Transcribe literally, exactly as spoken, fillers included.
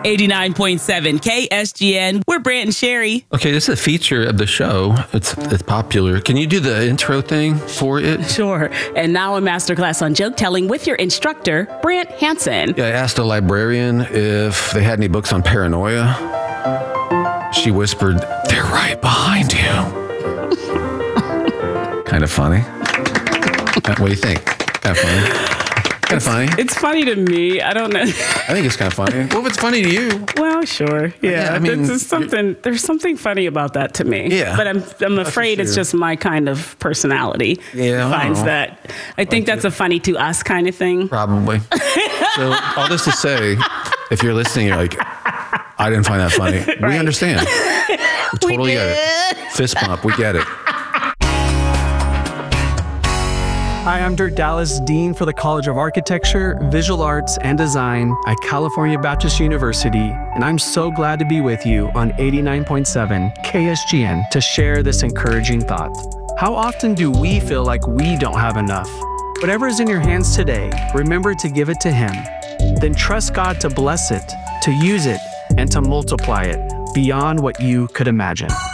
eighty-nine point seven K S G N. We're Brant and Sherry. Okay, this is a feature of the show. It's it's popular. Can you do the intro thing for it? Sure. And now a masterclass on joke telling with your instructor, Brant Hansen. Yeah, I asked a librarian if they had any books on paranoia. She whispered, "They're right behind you." Kind of funny. What do you think? Kind of funny. Kind of funny. It's funny to me. I don't know. I think it's kind of funny. Well, if it's funny to you. Well, sure. Yeah. Yeah, I mean, there's something. There's something funny about that to me. Yeah. But I'm. I'm afraid it's just my kind of personality. Yeah. I Finds don't know. that. I think Like that's it. a funny to us kind of thing. Probably. So all this to say, if you're listening, you're like, I didn't find that funny. We Right. understand. We totally We get it. Fist bump. We get it. Hi, I'm Dirk Dallas, Dean for the College of Architecture, Visual Arts, and Design at California Baptist University, and I'm so glad to be with you on eighty-nine point seven K S G N to share this encouraging thought. How often do we feel like we don't have enough? Whatever is in your hands today, remember to give it to Him. Then trust God to bless it, to use it, and to multiply it beyond what you could imagine.